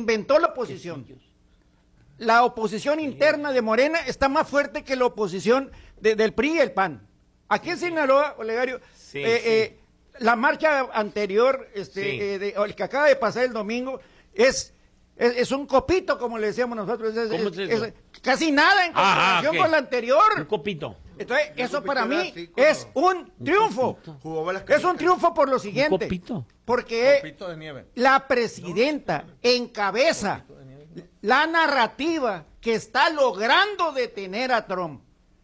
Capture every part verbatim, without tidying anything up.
inventó la oposición. La oposición interna de Morena está más fuerte que la oposición de, del P R I y el P A N. Aquí en Sinaloa, Olegario, sí, eh, sí. Eh, la marcha anterior, este, Sí. eh, de, el que acaba de pasar el domingo, es, es, es un copito, como le decíamos nosotros. Es, ¿Cómo es, es eso? es casi nada en Ah, comparación ah, ok. con la anterior. Un copito. Entonces, Un eso copito para mí así, como- es un triunfo. Jugó bolas Es un canicas. triunfo por lo siguiente. copito. Porque Copito de nieve. la presidenta encabeza la narrativa que está logrando detener a Trump.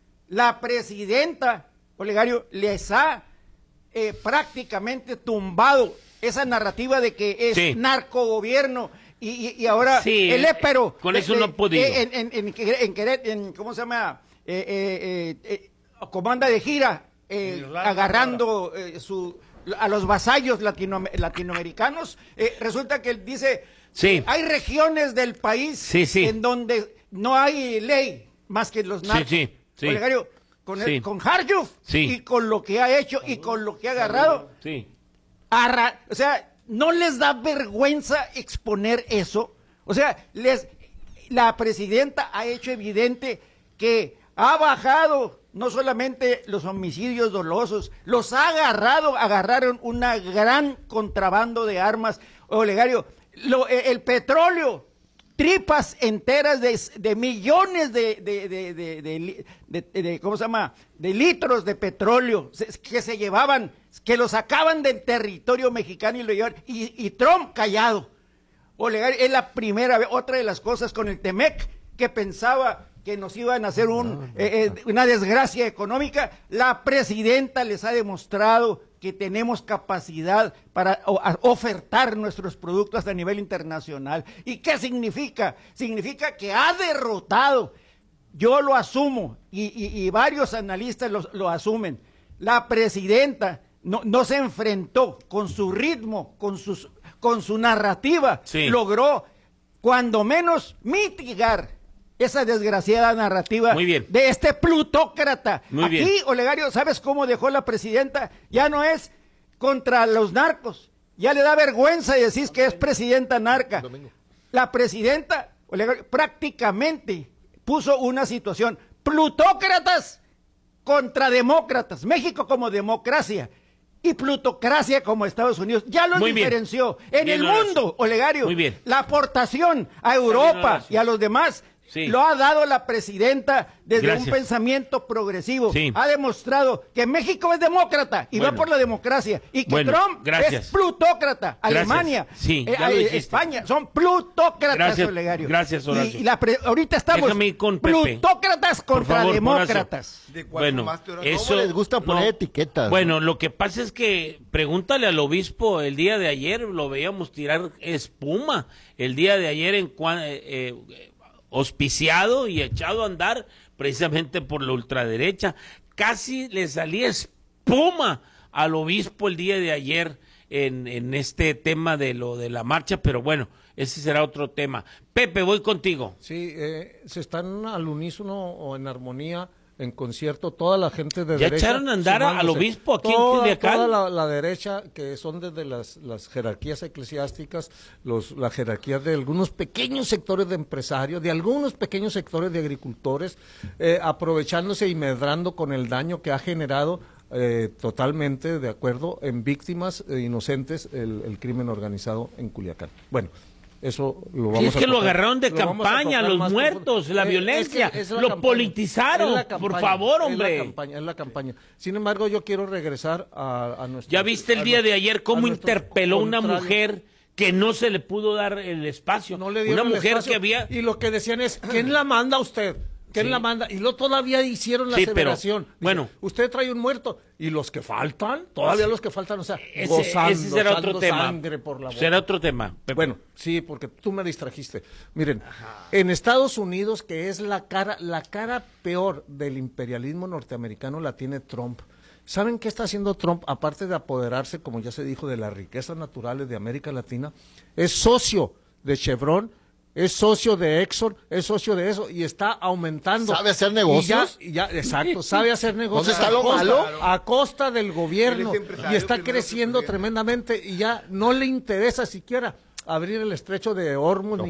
La presidenta, Olegario, les ha eh, prácticamente tumbado esa narrativa de que es Sí. narcogobierno y, y, y ahora Sí, el épero. con eso no ha podido. En, en, en, en, Queret- en- ¿cómo se llama? Eh, eh, eh, eh, comanda de gira, eh, En Irlanda, agarrando eh, su, a los vasallos latino, latinoamericanos. Eh, resulta que él dice, Sí. hay regiones del país Sí, sí. en donde no hay ley más que los narcos. sí, sí. Olegario, con, el- Sí. con Harjuf Sí. y con lo que ha hecho y con lo que ha agarrado, Sí. arra- o sea, no les da vergüenza exponer eso. O sea, les la presidenta ha hecho evidente que ha bajado no solamente los homicidios dolosos, los ha agarrado, agarraron una gran contrabando de armas. Olegario, lo, el petróleo, tripas enteras de, de millones de, de, de, de, de, de- de- de- ¿cómo se llama? De litros de petróleo se- que se llevaban, que lo sacaban del territorio mexicano y lo llevaban, y, y Trump callado. Olegario, es la primera vez, otra de las cosas con el Temec, que pensaba que nos iban a hacer un, eh, eh, una desgracia económica. La presidenta les ha demostrado que tenemos capacidad para o- a- ofertar nuestros productos a nivel internacional. ¿Y qué significa? Significa que ha derrotado, yo lo asumo, y, y- y varios analistas lo, lo asumen, la presidenta no, no se enfrentó con su ritmo, con, sus, con su narrativa, Sí. logró cuando menos mitigar esa desgraciada narrativa Muy bien. de este plutócrata. Muy Aquí, bien. Olegario, ¿sabes cómo dejó la presidenta? Ya no es contra los narcos, ya le da vergüenza decir que es presidenta narca. La presidenta, Olegario, prácticamente puso una situación, plutócratas contra demócratas, México como democracia y plutocracia como Estados Unidos, ya lo Muy bien. diferenció. En Bien, el Horacio. mundo, Olegario, Muy bien. la aportación a Europa Horacio. y a los demás Sí. lo ha dado la presidenta desde Gracias. un pensamiento progresivo. Sí. Ha demostrado que México es demócrata y Bueno. va por la democracia y que Bueno, Trump gracias. es plutócrata. Gracias. Alemania, Sí, eh, ya lo eh, dijiste. España, son plutócratas, Gracias, Olegario. gracias, Horacio. Y, y la pre- ahorita estamos Déjame ir con Pepe. plutócratas contra favor, demócratas. ¿De cuál Bueno, fumaste, Horacio? eso ¿Cómo les gusta poner etiquetas? Bueno, lo que pasa es que pregúntale al obispo el día de ayer, lo veíamos tirar espuma el día de ayer en cua- eh, eh, auspiciado y echado a andar precisamente por la ultraderecha. Casi le salía espuma al obispo el día de ayer en, en este tema de lo de la marcha, pero bueno, ese será otro tema. Pepe, voy contigo. Sí, eh, se están al unísono o en armonía, en concierto, toda la gente de ¿Ya derecha. echaron a andar al sumándose. obispo aquí en toda, Culiacán? Toda la, la derecha, que son desde las, las jerarquías eclesiásticas, los, la jerarquía de algunos pequeños sectores de empresarios, de algunos pequeños sectores de agricultores, eh, aprovechándose y medrando con el daño que ha generado eh, totalmente, de acuerdo, en víctimas eh, inocentes el, el crimen organizado en Culiacán. Bueno. Eso lo vamos Sí, es a que lo tocar- agarraron de lo vamos a campaña, tocar los más muertos, profundo. la Eh, violencia, es que es la lo campaña, politizaron, es la por campaña, favor, es hombre. la campaña, es la campaña. Sin embargo, yo quiero regresar a, a nuestro... ¿Ya viste el a día nuestro- de ayer a cómo nuestro interpeló una contrario? mujer que no se le pudo dar el espacio? No le dieron una el mujer espacio, que había... Y lo que decían es, ¿quién la manda a usted? ¿Quién Sí. la manda? Y luego todavía hicieron la Sí, pero, aseveración. Dice, bueno. usted trae un muerto. ¿Y los que faltan? Todavía los que faltan, o sea, Ese, gozando, ese será otro echando tema. sangre por la boca. Será otro tema. Pepe. Bueno, sí, porque tú me distrajiste. Miren, en Estados Unidos, que es la cara, la cara peor del imperialismo norteamericano, la tiene Trump. ¿Saben qué está haciendo Trump? Aparte de apoderarse, como ya se dijo, de las riquezas naturales de América Latina, es socio de Chevron, es socio de Exxon, es socio de eso, y está aumentando. ¿Sabe hacer negocios? Y ya, y ya, exacto, sabe hacer negocios. ¿Dónde está lo a costa- malo? A costa del gobierno. Él es empresario, Y está primero que creciendo presidente. tremendamente, y ya no le interesa siquiera abrir el estrecho de Hormuz